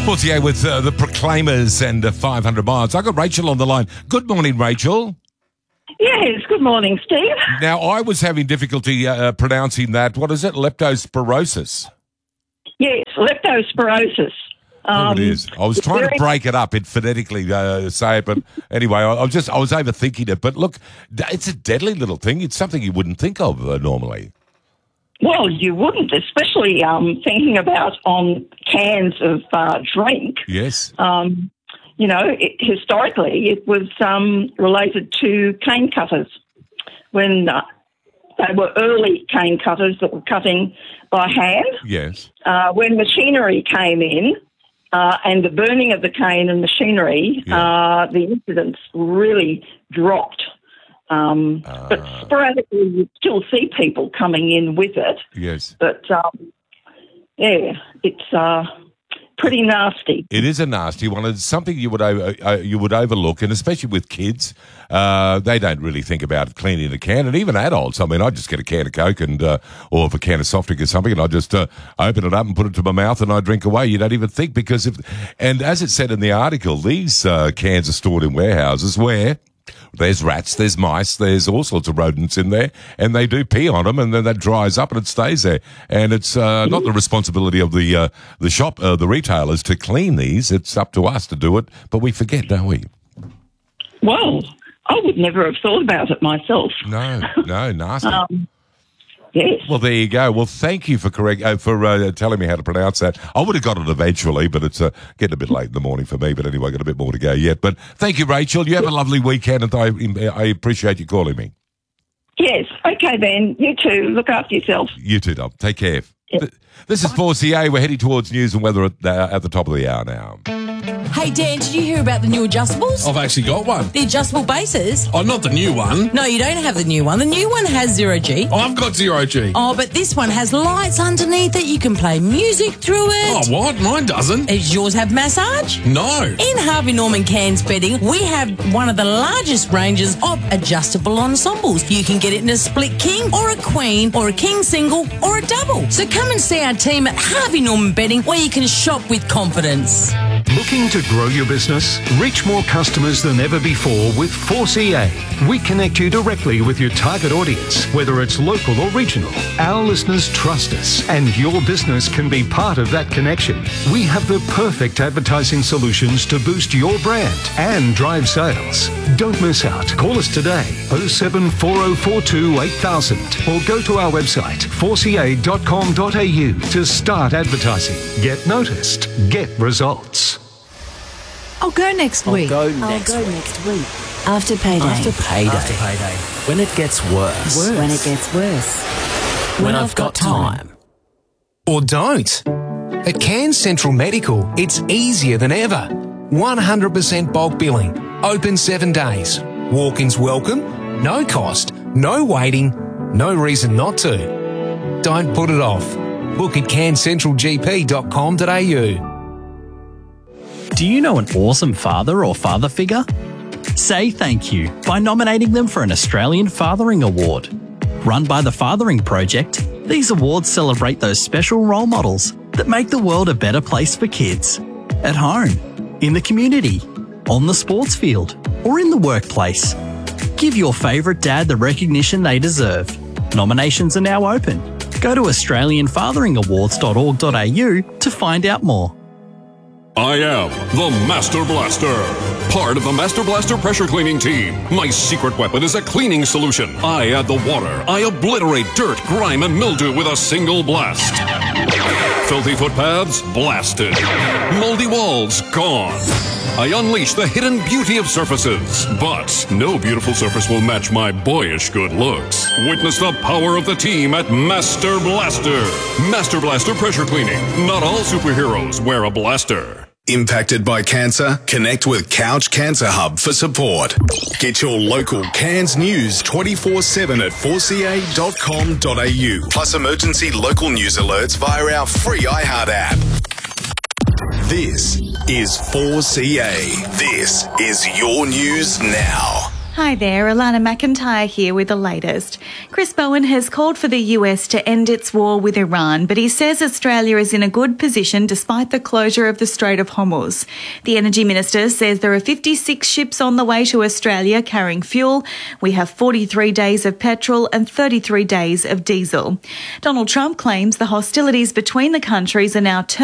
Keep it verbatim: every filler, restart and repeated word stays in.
forty-eight with uh, the Proclaimers and uh, five hundred miles. I've got Rachel on the line. Good morning, Rachel. Yes, good morning, Steve. Now, I was having difficulty uh, pronouncing that. What is it? Leptospirosis. Yes, leptospirosis. Um, oh, it is. I was trying very- to break it up and phonetically uh, say it, but anyway, I, I was just I was overthinking it. But look, it's a deadly little thing. It's something you wouldn't think of uh, normally. Well, you wouldn't, especially um, thinking about on cans of uh, drink. Yes. Um, you know, it, historically, it was um, related to cane cutters when uh, they were early cane cutters that were cutting by hand. Yes. Uh, when machinery came in uh, and the burning of the cane and machinery, yeah. uh, the incidence really dropped. Um, uh, but sporadically, you still see people coming in with it. Yes. But, um, yeah, it's uh, pretty nasty. It is a nasty one. It's something you would over, uh, you would overlook, and especially with kids, uh, they don't really think about cleaning a can, and even adults. I mean, I just get a can of Coke and uh, or a can of soft drink or something, and I just uh, open it up and put it to my mouth, and I drink away. You don't even think because if, and as it said in the article, these uh, cans are stored in warehouses where there's rats, there's mice, there's all sorts of rodents in there, and they do pee on them, and then that dries up and it stays there. And it's uh, not the responsibility of the uh, the shop, uh, the retailers to clean these. It's up to us to do it, but we forget, don't we? Well, I would never have thought about it myself. No, no, nasty. um, yes. Well, there you go. Well, thank you for correct uh, for uh, telling me how to pronounce that. I would have got it eventually, but it's uh, getting a bit late in the morning for me. But anyway, got a bit more to go yet. But thank you, Rachel. You have a lovely weekend, and I, I appreciate you calling me. Yes. Okay, then. You too. Look after yourself. You too, Dom. Take care. Yes. This is four C A. We're heading towards news and weather at, uh, at the top of the hour now. Hey, Dan, did you hear about the new adjustables? I've actually got one. The adjustable bases? Oh, not the new one. No, you don't have the new one. The new one has zero G. Oh, I've got zero G. Oh, but this one has lights underneath it. You can play music through it. Oh, what? Mine doesn't. Does yours have massage? No. In Harvey Norman Cairns Bedding, we have one of the largest ranges of adjustable ensembles. You can get it in a split king or a queen or a king single or a double. So come and see our team at Harvey Norman Bedding where you can shop with confidence. Looking to grow your business? Reach more customers than ever before with four C A. We connect you directly with your target audience, whether it's local or regional. Our listeners trust us, and your business can be part of that connection. We have the perfect advertising solutions to boost your brand and drive sales. Don't miss out. Call us today, oh seven four oh four two eight thousand, or go to our website, four c a dot com dot a u to start advertising. Get noticed. Get results. I'll go next week. I'll go next I'll go week. next week. After payday. After payday. After payday. When it gets worse. worse. When it gets worse. When, when I've, I've got, got time. time. Or don't. At Cairns Central Medical, it's easier than ever. one hundred percent bulk billing. Open seven days. Walk-ins welcome. No cost. No waiting. No reason not to. Don't put it off. Book at cairns central g p dot com dot a u. Do you know an awesome father or father figure? Say thank you by nominating them for an Australian Fathering Award. Run by the Fathering Project, these awards celebrate those special role models that make the world a better place for kids. At home, in the community, on the sports field, or in the workplace. Give your favourite dad the recognition they deserve. Nominations are now open. Go to australian fathering awards dot org dot a u to find out more. I am the Master Blaster, part of the Master Blaster pressure cleaning team. My secret weapon is a cleaning solution. I add the water. I obliterate dirt, grime, and mildew with a single blast. Filthy footpaths, blasted. Moldy walls, gone. I unleash the hidden beauty of surfaces. But no beautiful surface will match my boyish good looks. Witness the power of the team at Master Blaster. Master Blaster pressure cleaning. Not all superheroes wear a blaster. Impacted by cancer? Connect with Couch Cancer Hub for support. Get your local Cairns news twenty-four seven at four c a dot com dot a u. Plus emergency local news alerts via our free iHeart app. This is four C A. This is your news now. Hi there, Alana McIntyre here with the latest. Chris Bowen has called for the U S to end its war with Iran, but he says Australia is in a good position despite the closure of the Strait of Hormuz. The Energy Minister says there are fifty-six ships on the way to Australia carrying fuel. We have forty-three days of petrol and thirty-three days of diesel. Donald Trump claims the hostilities between the countries are now